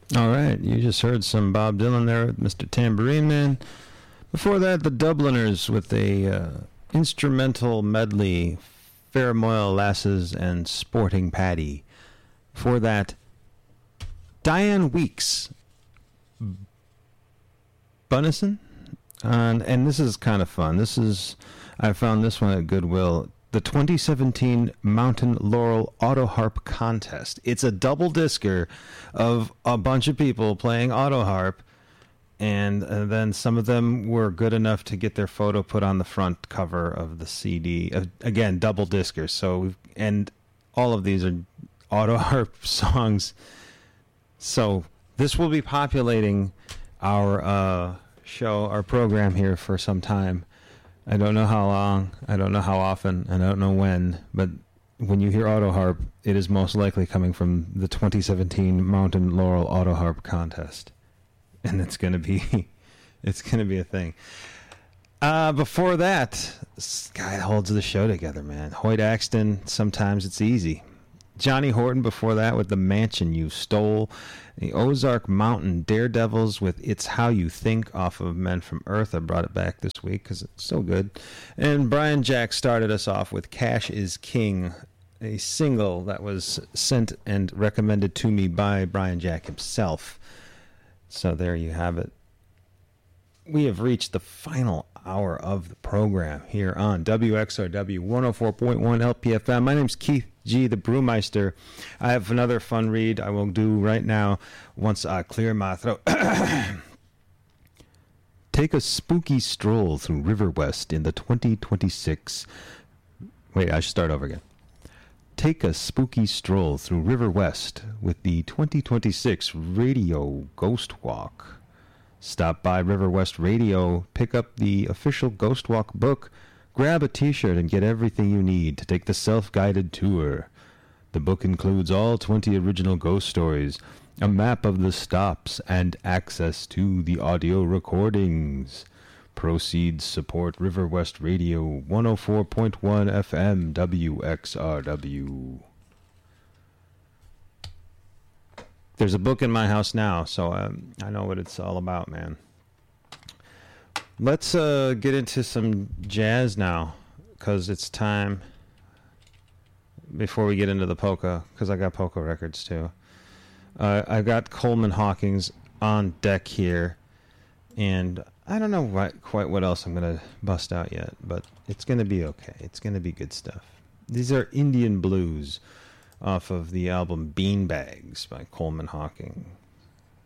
All right, you just heard some Bob Dylan there with Mr. Tambourine Man. Before that, the Dubliners with a instrumental medley, Fairmoil Lasses and Sporting Paddy. Before that, Diane Weeks, Bunnison, and this is kind of fun. I found this one at Goodwill. The 2017 Mountain Laurel Auto Harp Contest. It's a double discer of a bunch of people playing auto harp, and then some of them were good enough to get their photo put on the front cover of the CD. Again, double discers. And all of these are auto harp songs. So this will be populating our show, our program here for some time. I don't know how long, I don't know how often, I don't know when, but when you hear auto harp, it is most likely coming from the 2017 Mountain Laurel Auto Harp Contest. And it's going to be a thing. Before that, this guy holds the show together, man. Hoyt Axton, Sometimes It's Easy. Johnny Horton before that with The Mansion You Stole. The Ozark Mountain Daredevils with It's How You Think off of Men from Earth. I brought it back this week because it's so good. And Brian Jack started us off with Cash is King, a single that was sent and recommended to me by Brian Jack himself. So there you have it. We have reached the final hour of the program here on WXRW 104.1 LPFM. My name's Keith G, the Brewmeister. I have another fun read I will do right now once I clear my throat. Take a spooky stroll through River West in the 2026... Wait, I should start over again. Take a spooky stroll through River West with the 2026 Radio Ghost Walk. Stop by River West Radio, pick up the official Ghost Walk book, grab a t-shirt and get everything you need to take the self-guided tour. The book includes all 20 original ghost stories, a map of the stops, and access to the audio recordings. Proceeds support River West Radio 104.1 FM WXRW. There's a book in my house now, so I know what it's all about, man. Let's get into some jazz now, because it's time before we get into the polka, because I got polka records too. I've got Coleman Hawkins on deck here, and I don't know quite what else I'm going to bust out yet, but it's going to be okay. It's going to be good stuff. These are Indian Blues off of the album Beanbags by Coleman Hawkins.